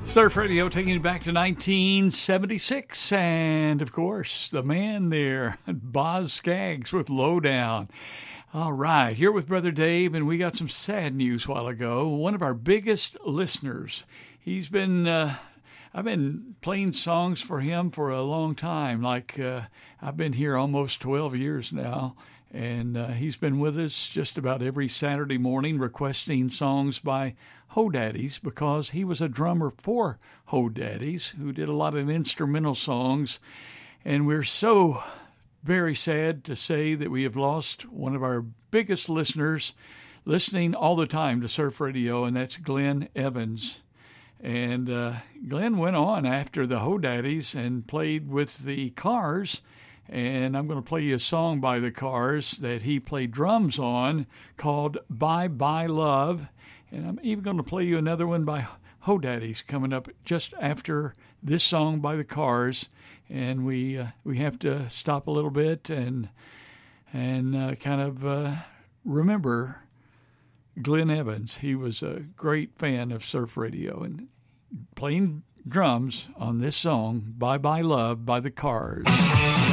Surf Radio taking you back to 1976. And, of course, the man there, Boz Scaggs with Lowdown. All right, here with Brother Dave, and we got some sad news a while ago. One of our biggest listeners, he's been, I've been playing songs for him for a long time. I've been here almost 12 years now, and he's been with us just about every Saturday morning requesting songs by Ho Daddies, because he was a drummer for Ho Daddies who did a lot of instrumental songs. And we're so very sad to say that we have lost one of our biggest listeners, listening all the time to Surf Radio, and that's Glenn Evans. And Glenn went on after the Ho Daddies and played with the Cars. And I'm going to play you a song by the Cars that he played drums on called Bye Bye Love. And I'm even going to play you another one by Ho Daddies coming up just after this song by the Cars. And we have to stop a little bit and kind of remember Glenn Evans. He was a great fan of Surf Radio and playing drums on this song, Bye Bye Love by the Cars.